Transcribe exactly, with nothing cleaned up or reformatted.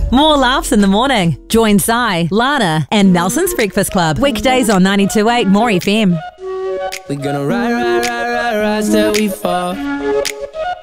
More laughs in the morning. Join Si, Lana, and Nelson's Breakfast Club. Weekdays on ninety-two point eight More F M. We gonna ride, ride, ride, ride, ride till we fall.